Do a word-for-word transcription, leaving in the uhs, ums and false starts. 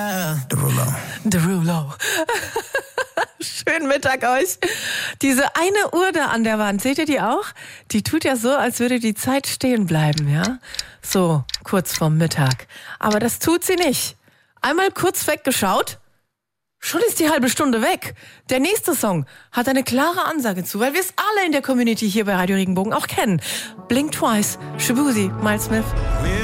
Derulo. Derulo. Schönen Mittag euch. Diese eine Uhr da an der Wand, seht ihr die auch? Die tut ja so, als würde die Zeit stehen bleiben, ja? So, kurz vorm Mittag. Aber das tut sie nicht. Einmal kurz weggeschaut, schon ist die halbe Stunde weg. Der nächste Song hat eine klare Ansage zu, weil wir es alle in der Community hier bei Radio Regenbogen auch kennen. Blink Twice, Shaboozey, Miles Smith.